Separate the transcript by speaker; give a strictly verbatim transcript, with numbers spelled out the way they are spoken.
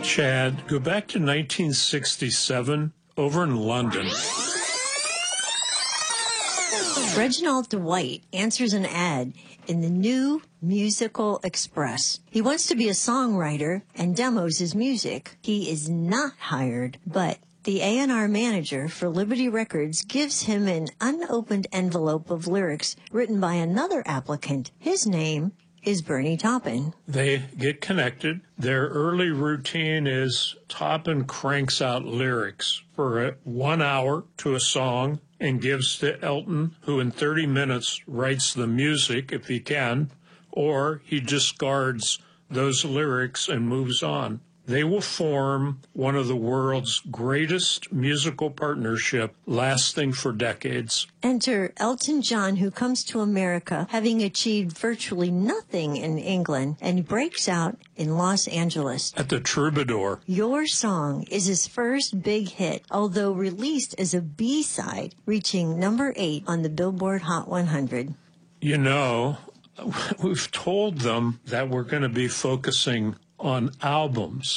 Speaker 1: Chad, go back to nineteen sixty-seven over in London.
Speaker 2: Reginald Dwight answers an ad in the New Musical Express. He wants to be a songwriter and demos his music. He is not hired, but the A and R manager for Liberty Records gives him an unopened envelope of lyrics written by another applicant. His name is Bernie Taupin.
Speaker 1: They get connected. Their early routine is Taupin cranks out lyrics for a, one hour to a song and gives to Elton, who in thirty minutes writes the music if he can, or he discards those lyrics and moves on. They will form one of the world's greatest musical partnership, lasting for decades.
Speaker 2: Enter Elton John, who comes to America having achieved virtually nothing in England, and he breaks out in Los Angeles.
Speaker 1: At the Troubadour.
Speaker 2: Your Song is his first big hit, although released as a B-side, reaching number eight on the Billboard Hot one hundred.
Speaker 1: You know, we've told them that we're going to be focusing on albums.